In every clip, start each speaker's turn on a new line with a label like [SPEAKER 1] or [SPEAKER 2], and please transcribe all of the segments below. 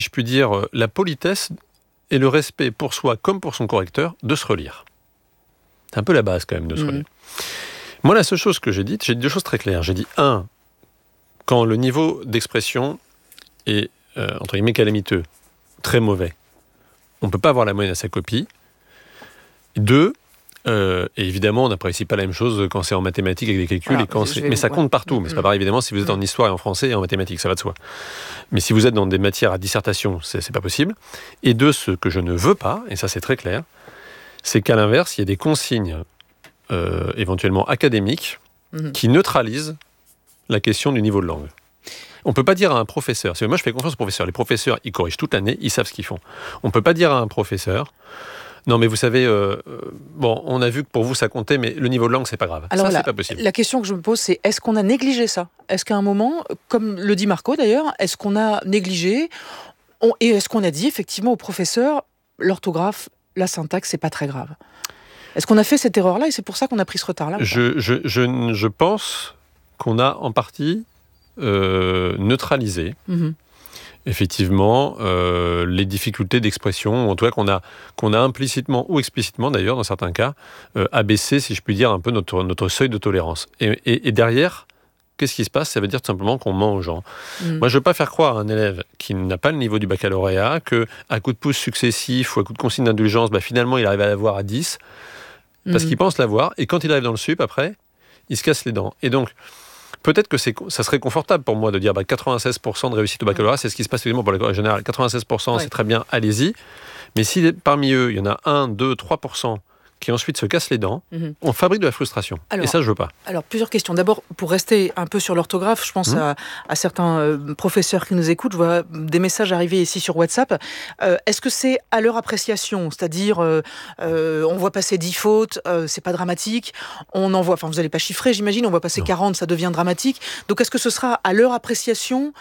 [SPEAKER 1] je puis dire, la politesse et le respect pour soi comme pour son correcteur de se relire. C'est un peu la base quand même de se relire. Moi, la seule chose que j'ai dit 2 choses très claires. J'ai dit, 1, quand le niveau d'expression est, entre guillemets, calamiteux, très mauvais, on ne peut pas avoir la moyenne à sa copie. 2, et évidemment, on n'apprécie pas la même chose quand c'est en mathématiques avec des calculs. Mais ça compte partout. Mais c'est pas pareil, évidemment, si vous êtes en histoire et en français et en mathématiques, ça va de soi. Mais si vous êtes dans des matières à dissertation, c'est pas possible. Et 2, ce que je ne veux pas, et ça c'est très clair, c'est qu'à l'inverse, il y a des consignes éventuellement académiques qui neutralisent la question du niveau de langue. On ne peut pas dire à un professeur, moi je fais confiance aux professeurs, les professeurs ils corrigent toute l'année, ils savent ce qu'ils font. On ne peut pas dire à un professeur, non mais vous savez, on a vu que pour vous ça comptait, mais le niveau de langue c'est pas grave.
[SPEAKER 2] Alors
[SPEAKER 1] ça c'est pas possible.
[SPEAKER 2] La question que je me pose c'est, est-ce qu'on a négligé ça ? Est-ce qu'à un moment, comme le dit Marco d'ailleurs, est-ce qu'on a négligé et est-ce qu'on a dit effectivement aux professeurs, l'orthographe, la syntaxe c'est pas très grave ? Est-ce qu'on a fait cette erreur-là et c'est pour ça qu'on a pris ce retard-là ?
[SPEAKER 1] Je pense qu'on a en partie neutralisé effectivement les difficultés d'expression, ou en tout cas qu'on a implicitement ou explicitement d'ailleurs dans certains cas abaissé, si je puis dire, un peu notre seuil de tolérance. Et derrière, qu'est-ce qui se passe ? Ça veut dire tout simplement qu'on ment aux gens. Moi, je ne veux pas faire croire à un élève qui n'a pas le niveau du baccalauréat qu'à coup de pouce successifs ou à coup de consigne d'indulgence, finalement, il arrive à l'avoir à 10, parce qu'il pense l'avoir, et quand il arrive dans le sup, après, il se casse les dents. Et donc, peut-être que ça serait confortable pour moi de dire 96% de réussite au baccalauréat, c'est ce qui se passe effectivement pour l'école générale. 96%, c'est très bien, allez-y. Mais si parmi eux, il y en a 1, 2, 3% qui ensuite se cassent les dents, on fabrique de la frustration. Et ça, je veux pas.
[SPEAKER 2] Alors, plusieurs questions. D'abord, pour rester un peu sur l'orthographe, je pense à certains professeurs qui nous écoutent. Je vois des messages arriver ici sur WhatsApp. Est-ce que c'est à leur appréciation ? C'est-à-dire, on voit passer 10 fautes, c'est pas dramatique. On en voit, vous n'allez pas chiffrer, j'imagine. On voit passer 40, ça devient dramatique. Donc, est-ce que ce sera à leur appréciation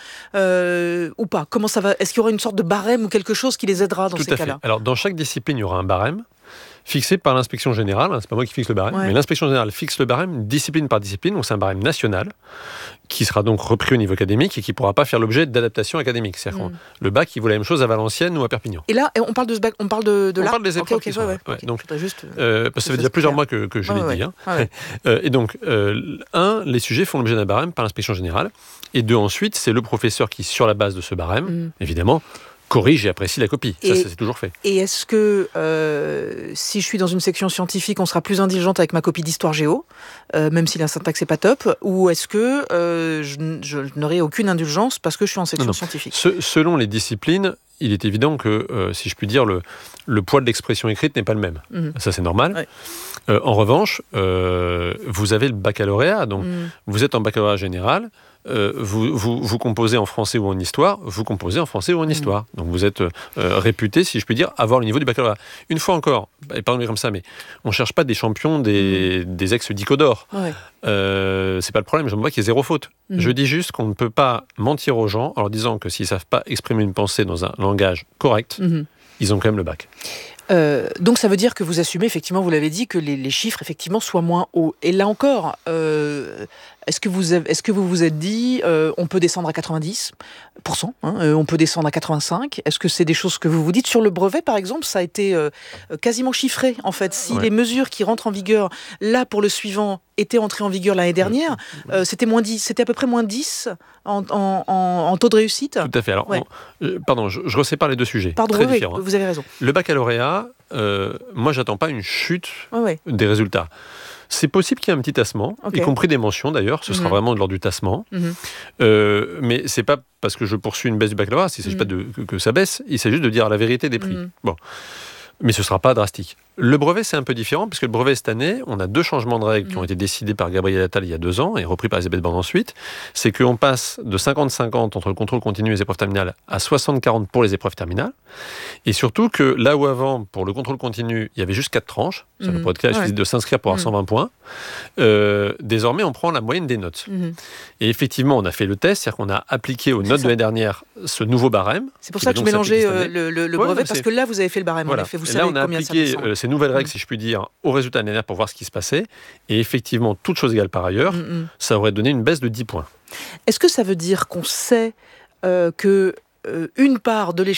[SPEAKER 2] ou pas ? Comment ça va ? Est-ce qu'il y aura une sorte de barème ou quelque chose qui les aidera dans ces cas-là ?
[SPEAKER 1] Alors, dans chaque discipline, il y aura un barème fixé par l'inspection générale, c'est pas moi qui fixe le barème, mais l'inspection générale fixe le barème discipline par discipline, donc c'est un barème national, qui sera donc repris au niveau académique et qui ne pourra pas faire l'objet d'adaptation académique. C'est-à-dire le bac, il vaut la même chose à Valenciennes ou à Perpignan.
[SPEAKER 2] Et là, on parle de ce bac, on parle de là.
[SPEAKER 1] On parle des épreuves qui sont là. Donc,
[SPEAKER 2] juste,
[SPEAKER 1] parce que ça fait déjà plusieurs mois que je l'ai dit. Et donc, 1, les sujets font l'objet d'un barème par l'inspection générale, et 2, ensuite, c'est le professeur qui, sur la base de ce barème, évidemment, corrige et apprécie la copie. Ça, c'est toujours fait.
[SPEAKER 2] Et est-ce que, si je suis dans une section scientifique, on sera plus indulgente avec ma copie d'histoire géo, même si la syntaxe n'est pas top, ou est-ce que je n'aurai aucune indulgence parce que je suis en section scientifique ?
[SPEAKER 1] Selon les disciplines, il est évident que, si je puis dire, le poids de l'expression écrite n'est pas le même. Ça, c'est normal. En revanche, vous avez le baccalauréat, donc vous êtes en baccalauréat général, vous composez en français ou en histoire, vous composez en français ou en histoire. Donc vous êtes réputé, si je puis dire, avoir le niveau du baccalauréat. Une fois encore, pardonnez comme ça, mais on ne cherche pas des champions des ex-Dicodor. C'est pas le problème, je ne vois qu'il y ait 0 faute. Je dis juste qu'on ne peut pas mentir aux gens en leur disant que s'ils ne savent pas exprimer une pensée dans un langage correct, ils ont quand même le bac.
[SPEAKER 2] Donc ça veut dire que vous assumez, effectivement, vous l'avez dit, que les chiffres, effectivement, soient moins hauts. Et là encore, est-ce que vous vous êtes dit, on peut descendre à 90%, on peut descendre à 85%? Est-ce que c'est des choses que vous vous dites? Sur le brevet, par exemple, ça a été quasiment chiffré, en fait. Si les mesures qui rentrent en vigueur, là, pour le suivant, étaient entrées en vigueur l'année dernière, c'était à peu près moins 10 en taux de réussite.
[SPEAKER 1] Tout à fait. Alors, pardon, je resépare les deux sujets.
[SPEAKER 2] Pardon,
[SPEAKER 1] très différents.
[SPEAKER 2] Vous avez raison.
[SPEAKER 1] Le baccalauréat, moi, j'attends pas une chute des résultats. C'est possible qu'il y ait un petit tassement, y compris des mentions d'ailleurs, ce sera vraiment de l'ordre du tassement. Mais c'est pas parce que je poursuis une baisse du baccalauréat, il ne s'agit pas que ça baisse, il s'agit juste de dire la vérité des prix. Bon. Mais ce ne sera pas drastique. Le brevet, c'est un peu différent, puisque le brevet, cette année, on a 2 changements de règles qui ont été décidés par Gabriel Attal il y a 2 ans, et repris par Elisabeth Borne ensuite. C'est qu'on passe de 50-50 entre le contrôle continu et les épreuves terminales à 60-40 pour les épreuves terminales. Et surtout que là où avant, pour le contrôle continu, il y avait juste 4 tranches, ça peut être cas, il suffit de s'inscrire pour avoir 120 points, désormais, on prend la moyenne des notes. Et effectivement, on a fait le test, c'est-à-dire qu'on a appliqué aux notes de l'année dernière ce nouveau barème.
[SPEAKER 2] C'est pour ça que je mélangeais le brevet, parce que là, vous avez fait le barème.
[SPEAKER 1] Voilà.
[SPEAKER 2] En effet, vous
[SPEAKER 1] et
[SPEAKER 2] savez
[SPEAKER 1] là, on a
[SPEAKER 2] combien
[SPEAKER 1] appliqué
[SPEAKER 2] ça descend.
[SPEAKER 1] ces nouvelles règles, si je puis dire, au résultat de l'année dernière pour voir ce qui se passait. Et effectivement, toute chose égale par ailleurs, ça aurait donné une baisse de 10 points.
[SPEAKER 2] Est-ce que ça veut dire qu'on sait que une part de